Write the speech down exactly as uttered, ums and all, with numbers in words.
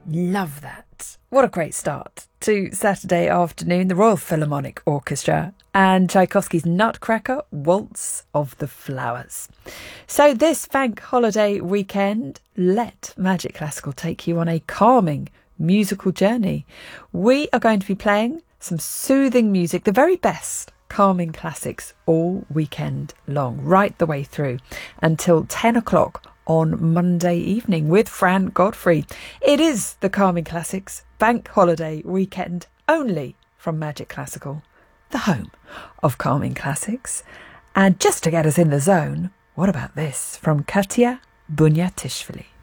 Love that. What a great start to Saturday afternoon. The Royal Philharmonic Orchestra and Tchaikovsky's Nutcracker, Waltz of the Flowers. So this bank holiday weekend, let Magic Classical take you on a calming musical journey. We are going to be playing some soothing music, the very best calming classics all weekend long, right the way through until ten o'clock on Monday evening with Fran Godfrey. It is the Calming Classics Bank Holiday Weekend, only from Magic Classical, the home of Calming Classics. And just to get us in the zone, what about this from Katia Bunyatishvili?